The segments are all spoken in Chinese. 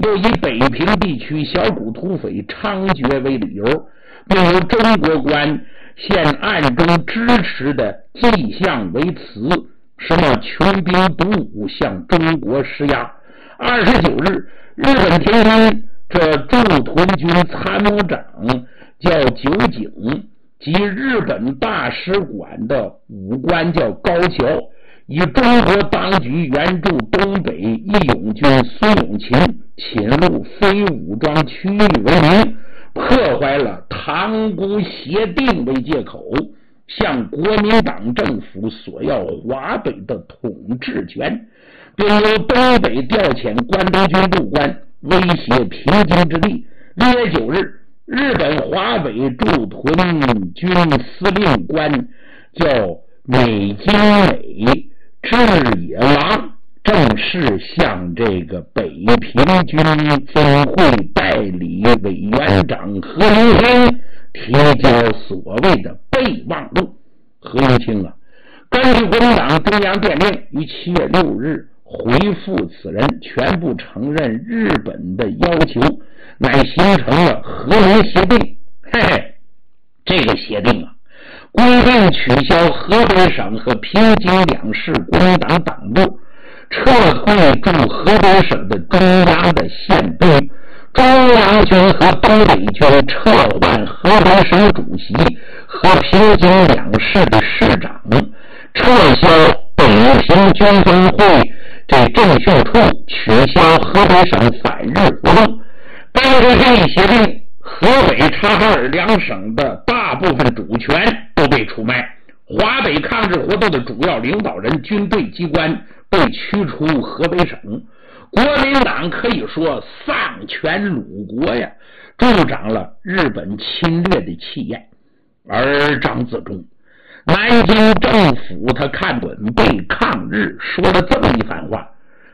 又以北平地区小股土匪猖獗为理由，并由中国官现暗中支持的迹象为辞，什么穷兵黩武向中国施压。29日，日本天津这驻屯军参谋长叫酒井，及日本大使馆的武官叫高桥，以中国当局援助东北义勇军孙永琴侵入非武装区域为名，破坏了塘沽协定为借口，向国民党政府索要华北的统治权，并由东北调遣关东军入关，威胁平津之地。6月9日，日本华北驻屯军司令官叫美津美志野郎正式向这个北平军分会代理委员长何应钦提交所谓的备忘录。何应钦啊，根据国民党中央电令于7月6日回复此人，全部承认日本的要求，乃形成了和平协定。这个协定啊，规定取消河北省和平津两市国民党党部，撤退驻河北省的中央的宪兵，中央军和东北军撤换河北省主席和平津两市的市长，撤销北平军分会这政训处，取消河北省反日活动。根据这一协定，河北、察哈尔两省的大部分主权都被出卖，华北抗日活动的主要领导人、军队机关被驱出河北省。国民党可以说丧权辱国呀，助长了日本侵略的气焰。而张自忠，南京政府他看准被抗日，说了这么一番话。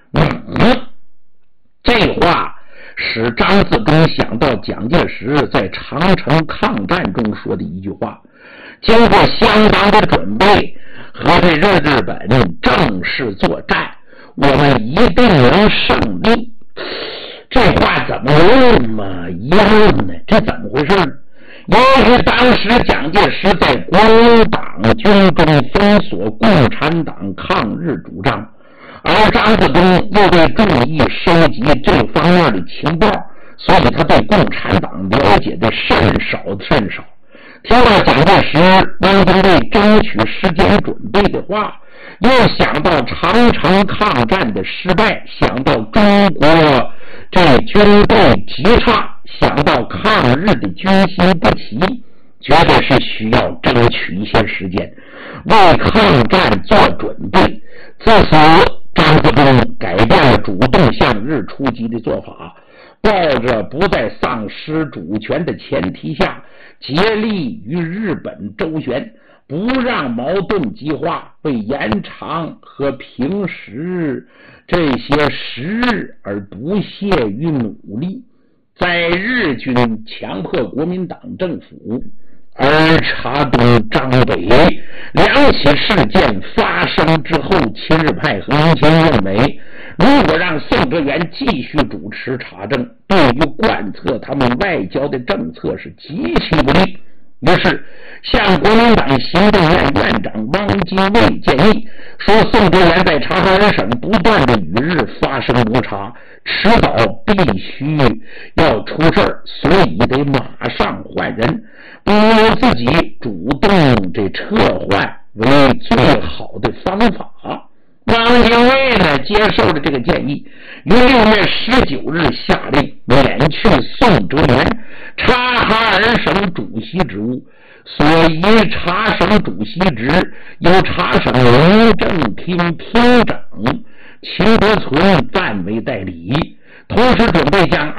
这话使张自忠想到蒋介石在长城抗战中说的一句话：经过相当的准备和这日本正式作战，我们一定能胜利。这话怎么那么一样呢？这怎么回事？由于当时蒋介石在国民党军中封锁共产党抗日主张，而张自忠又被注意收集这方面的情报，所以他对共产党了解的甚少。听到蒋介石汪精卫争取时间准备的话，又想到长城抗战的失败，想到中国这军队极差，想到抗日的军心不齐，觉得是需要争取一些时间，为抗战做准备。自此，张自忠改变了主动向日出击的做法，抱着不在丧失主权的前提下，竭力与日本周旋，不让矛盾激化，为延长和平时这些时日而不懈于努力。在日军强迫国民党政府而查东张北两起事件发生之后，亲日派何应钦认为，如果让宋哲元继续主持查证，对于贯彻他们外交的政策是极其不利。于是向国民党行政院院长汪精卫建议说，宋哲元在察哈尔省不断的与日发生摩擦，迟早必须要出事儿，所以得马上换人，不如自己主动这撤换为最好的方法。汪精卫呢接受了这个建议，于6月19日下令免去宋哲元察哈尔省主席职务，所以察省主席职由察省民政厅厅长秦德存暂为代理，同时准备将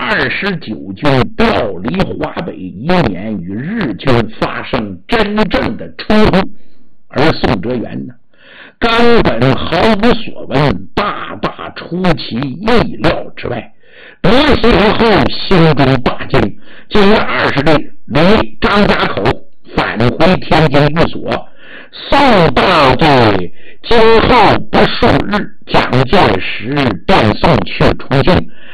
29军调离华北，以免与日军发生真正的冲突。而宋哲元呢，根本毫无所闻，大大出其意料之外。得悉后，心中大惊，就于20日离张家口返回天津寓所。送到这今后不数日，蒋介石便送去重庆，